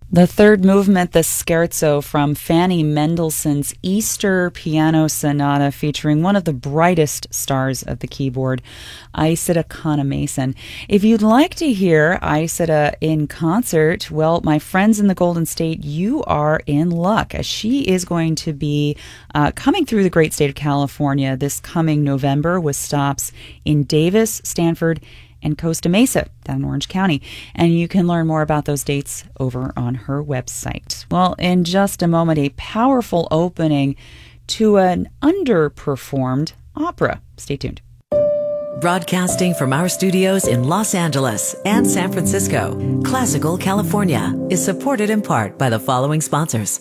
The third movement, the Scherzo from Fanny Mendelssohn's Easter Piano Sonata, featuring one of the brightest stars of the keyboard, Aissata Kanneh-Mason. If you'd like to hear Aissata in concert, well, my friends in the Golden State, you are in luck, as she is going to be coming through the great state of California this coming November with stops in Davis, Stanford, and Costa Mesa down in Orange County. And you can learn more about those dates over on her website. Well, in just a moment, a powerful opening to an underperformed opera. Stay tuned. Broadcasting from our studios in Los Angeles and San Francisco, Classical California is supported in part by the following sponsors.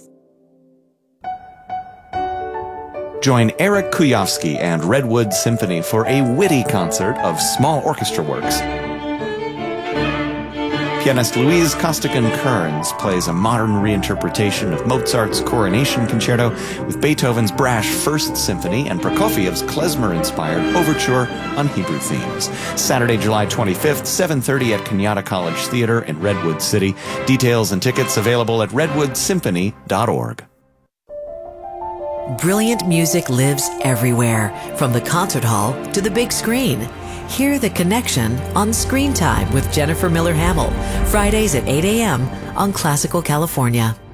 Join Eric Kuyovsky and Redwood Symphony for a witty concert of small orchestra works. Pianist Louise Costigan-Kearns plays a modern reinterpretation of Mozart's Coronation Concerto with Beethoven's brash First Symphony and Prokofiev's klezmer-inspired overture on Hebrew themes. Saturday, July 25th, 7:30 at Kenyatta College Theater in Redwood City. Details and tickets available at redwoodsymphony.org. Brilliant music lives everywhere, from the concert hall to the big screen. Hear the connection on Screen Time with Jennifer Miller Hamill, Fridays at 8 a.m. on Classical California.